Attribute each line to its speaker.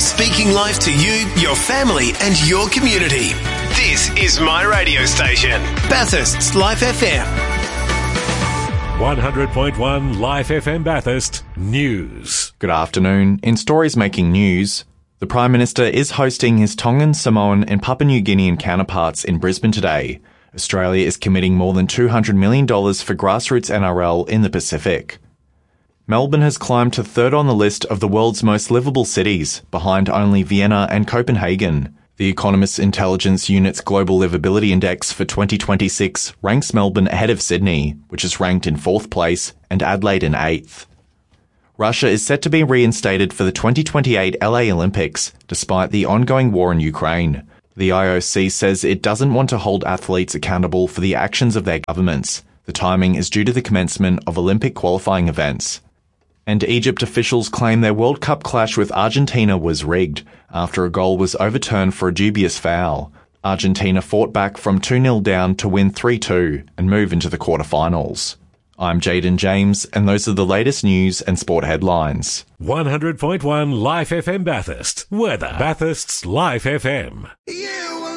Speaker 1: Speaking life to you, your family and your community. This is my radio station, Bathurst's Life FM.
Speaker 2: 100.1 Life FM Bathurst News.
Speaker 3: Good afternoon. In stories making news, the Prime Minister is hosting his Tongan, Samoan and Papua New Guinean counterparts in Brisbane today. Australia is committing more than $200 million for grassroots NRL in the Pacific. Melbourne has climbed to third on the list of the world's most livable cities, behind only Vienna and Copenhagen. The Economist Intelligence Unit's Global Livability Index for 2026 ranks Melbourne ahead of Sydney, which is ranked in 4th place, and Adelaide in 8th. Russia is set to be reinstated for the 2028 LA Olympics, despite the ongoing war in Ukraine. The IOC says it doesn't want to hold athletes accountable for the actions of their governments. The timing is due to the commencement of Olympic qualifying events. And Egypt officials claim their World Cup clash with Argentina was rigged after a goal was overturned for a dubious foul. Argentina fought back from 2-0 down to win 3-2 and move into the quarterfinals. I'm Jaden James, and those are the latest news and sport headlines.
Speaker 2: 100.1 Life FM Bathurst. Weather. Bathurst's Life FM.
Speaker 1: You